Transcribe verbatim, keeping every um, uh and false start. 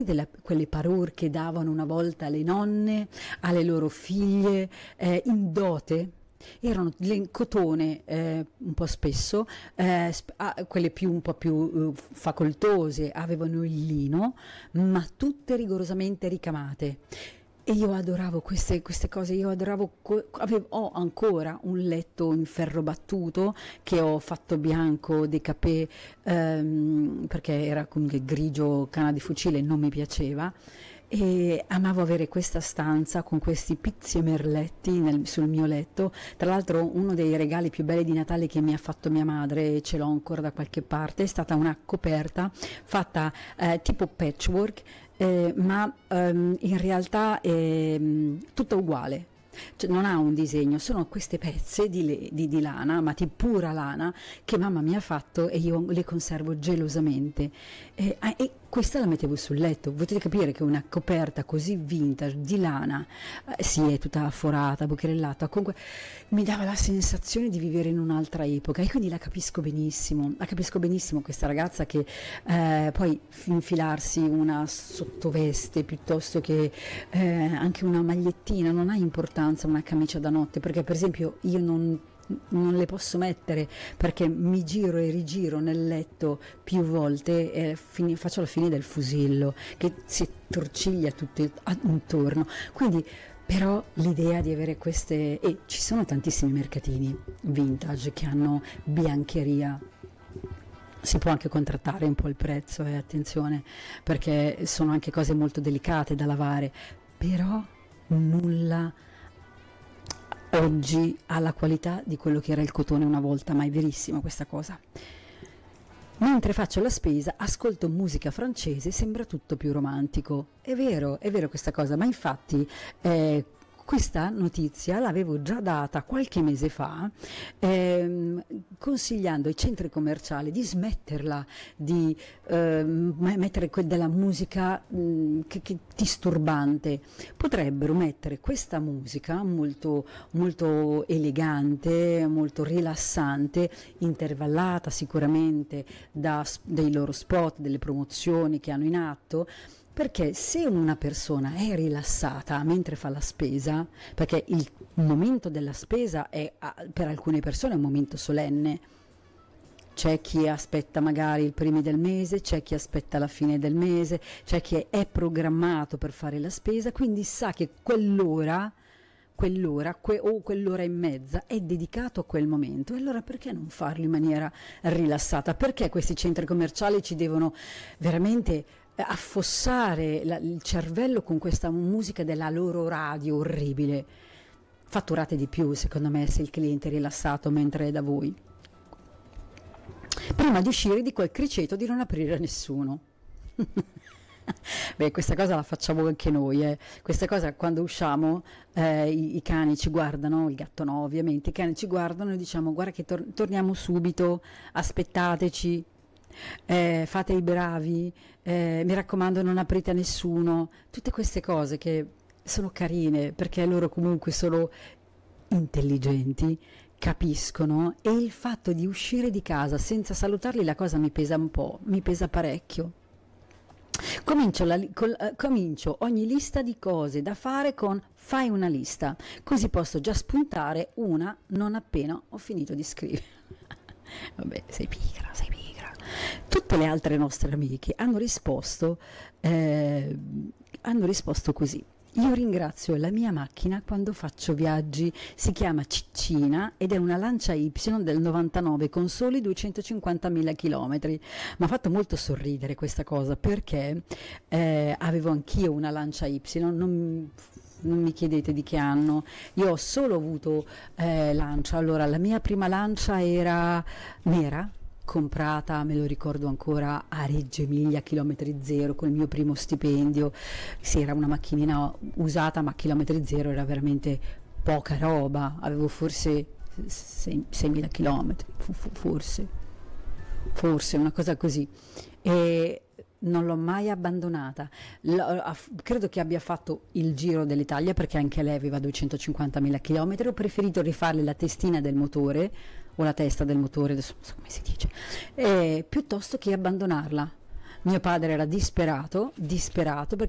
della- quelle parure che davano una volta le nonne alle loro figlie eh, in dote. Erano in cotone eh, un po' spesso, eh, sp- ah, quelle più un po' più eh, facoltose avevano il lino, ma tutte rigorosamente ricamate. E io adoravo queste, queste cose, io adoravo, que- avevo, ho ancora un letto in ferro battuto che ho fatto bianco, decapé, ehm, perché era comunque grigio canna di fucile, non mi piaceva. E amavo avere questa stanza con questi pizzi e merletti nel- sul mio letto. Tra l'altro uno dei regali più belli di Natale che mi ha fatto mia madre, e ce l'ho ancora da qualche parte, è stata una coperta fatta eh, tipo patchwork, eh, ma ehm, in realtà è mm, tutta uguale. Cioè, non ha un disegno, sono queste pezze di, le- di- di lana, ma di pura lana, che mamma mi ha fatto e io le conservo gelosamente. E, ah, e questa la mettevo sul letto. Potete capire che una coperta così vintage di lana, eh, sì, è tutta forata, bucherellata, comunque mi dava la sensazione di vivere in un'altra epoca, e quindi la capisco benissimo. La capisco benissimo questa ragazza che eh, poi f- infilarsi una sottoveste piuttosto che eh, anche una magliettina, non ha importanza una camicia da notte, perché per esempio io non, non le posso mettere perché mi giro e rigiro nel letto più volte e fini- faccio la fine del fusillo che si torciglia tutto il- a- intorno. Quindi però l'idea di avere queste, e ci sono tantissimi mercatini vintage che hanno biancheria, si può anche contrattare un po' il prezzo, e attenzione, perché sono anche cose molto delicate da lavare, però nulla oggi ha la qualità di quello che era il cotone una volta, ma è verissima questa cosa. Mentre faccio la spesa, ascolto musica francese, sembra tutto più romantico. È vero, è vero questa cosa, ma infatti eh, questa notizia l'avevo già data qualche mese fa, ehm, consigliando ai centri commerciali di smetterla di ehm, me- mettere que- della musica mh, che, che disturbante. Potrebbero mettere questa musica molto, molto elegante, molto rilassante, intervallata sicuramente da, s- dei loro spot, delle promozioni che hanno in atto, perché se una persona è rilassata mentre fa la spesa, perché il momento della spesa è ah, per alcune persone un momento solenne, c'è chi aspetta magari i primi del mese, c'è chi aspetta la fine del mese, c'è chi è programmato per fare la spesa, quindi sa che quell'ora, quell'ora que- o quell'ora e mezza è dedicato a quel momento. E allora perché non farlo in maniera rilassata? Perché questi centri commerciali ci devono veramente eh, affossare la- il cervello con questa musica della loro radio orribile? Fatturate di più, secondo me, se il cliente è rilassato mentre è da voi. Prima di uscire di quel criceto di non aprire a nessuno. Beh, questa cosa la facciamo anche noi, eh. Questa cosa quando usciamo, eh, i, i cani ci guardano, il gatto no ovviamente, i cani ci guardano e diciamo guarda che tor- torniamo subito, aspettateci, eh, fate i bravi, eh, mi raccomando non aprite a nessuno, tutte queste cose che sono carine perché loro comunque sono intelligenti, capiscono, e il fatto di uscire di casa senza salutarli la cosa mi pesa un po', mi pesa parecchio. Comincio, la li- col- eh, comincio ogni lista di cose da fare con fai una lista, così posso già spuntare una non appena ho finito di scrivere. Vabbè, sei pigra, sei pigra. Tutte le altre nostre amiche hanno risposto, eh, hanno risposto così. Io ringrazio la mia macchina quando faccio viaggi, si chiama Ciccina ed è una Lancia Y del novantanove con soli duecentocinquantamila chilometri. Mi ha fatto molto sorridere questa cosa perché eh, avevo anch'io una Lancia Y, non, non mi chiedete di che anno, io ho solo avuto eh, Lancia. Allora, la mia prima Lancia era nera, comprata, me lo ricordo ancora, a Reggio Emilia, chilometri zero, col mio primo stipendio. Sì, era una macchinina usata, ma chilometri zero era veramente poca roba, avevo forse seimila chilometri, forse, forse una cosa così. E non l'ho mai abbandonata. L- ha- credo che abbia fatto il giro dell'Italia perché anche lei aveva duecentocinquantamila chilometri. Ho preferito rifarle la testina del motore o la testa del motore, adesso non so come si dice, eh, piuttosto che abbandonarla. Mio padre era disperato, disperato perché